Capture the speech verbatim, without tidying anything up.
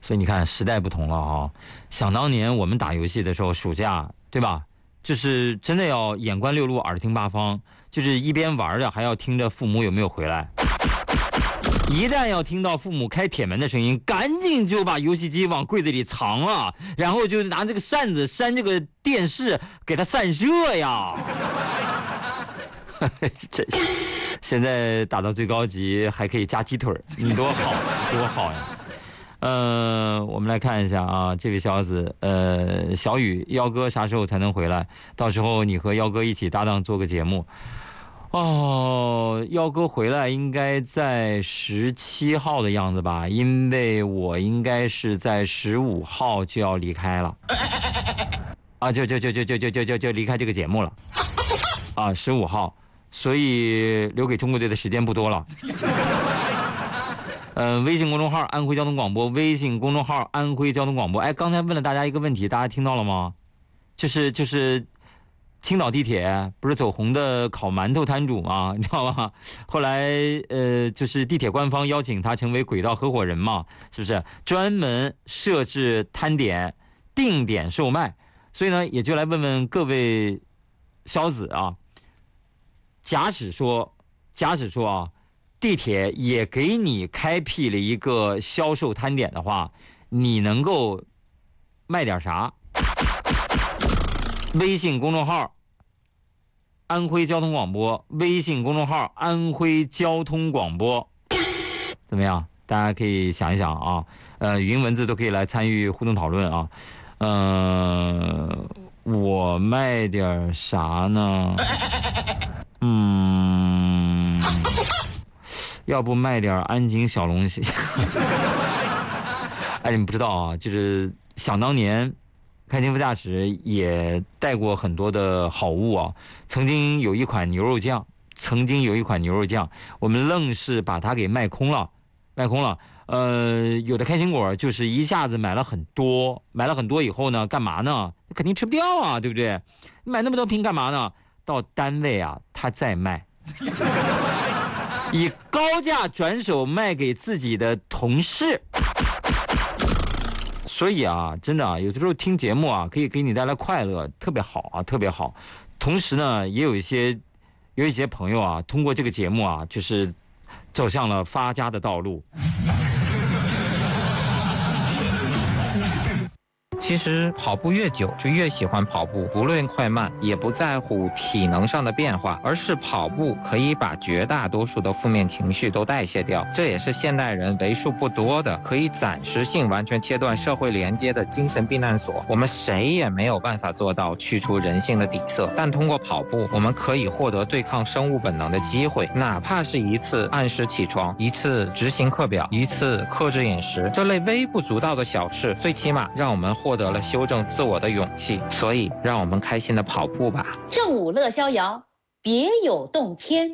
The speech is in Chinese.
所以你看时代不同了啊。想当年我们打游戏的时候，暑假对吧？就是真的要眼观六路，耳听八方，就是一边玩着还要听着父母有没有回来。一旦要听到父母开铁门的声音，赶紧就把游戏机往柜子里藏了，然后就拿这个扇子扇这个电视，给它散热呀。这现在打到最高级还可以加鸡腿，你多好多好呀！呃，我们来看一下啊，这位小子，呃，小雨，幺哥啥时候才能回来？到时候你和幺哥一起搭档做个节目。哦，幺哥回来应该在十七号的样子吧，因为我应该是在十五号就要离开了，啊，就就就就就就就就就离开这个节目了，啊，十五号，所以留给中国队的时间不多了。呃，微信公众号安徽交通广播，微信公众号安徽交通广播。哎，刚才问了大家一个问题，大家听到了吗？就是就是。青岛地铁不是走红的烤馒头摊主吗？你知道吗？后来呃，就是地铁官方邀请他成为轨道合伙人嘛，是不是？专门设置摊点，定点售卖。所以呢，也就来问问各位小子啊，假使说，假使说啊，地铁也给你开辟了一个销售摊点的话，你能够卖点啥？微信公众号安徽交通广播，微信公众号安徽交通广播，怎么样？大家可以想一想啊，呃，语音文字都可以来参与互动讨论啊。呃，我卖点啥呢？嗯，要不卖点安井小龙虾？哎，你们不知道啊，就是想当年。开幸福驾驶也带过很多的好物啊，曾经有一款牛肉酱，曾经有一款牛肉酱，我们愣是把它给卖空了，卖空了。呃，有的开心果就是一下子买了很多，买了很多以后呢，干嘛呢？肯定吃不掉啊，对不对？买那么多瓶干嘛呢？到单位啊，他再卖，以高价转手卖给自己的同事。所以啊，真的啊，有的时候听节目啊，可以给你带来快乐，特别好啊，特别好。同时呢，也有一些有一些朋友啊，通过这个节目啊，就是走向了发家的道路。 其实跑步越久就越喜欢跑步，不论快慢，也不在乎体能上的变化，而是跑步可以把绝大多数的负面情绪都代谢掉。这也是现代人为数不多的可以暂时性完全切断社会连接的精神避难所。我们谁也没有办法做到去除人性的底色，但通过跑步，我们可以获得对抗生物本能的机会，哪怕是一次按时起床，一次执行课表，一次克制饮食，这类微不足道的小事，最起码让我们获得了修正自我的勇气。所以让我们开心的跑步吧。 正午乐逍遥，别有洞天。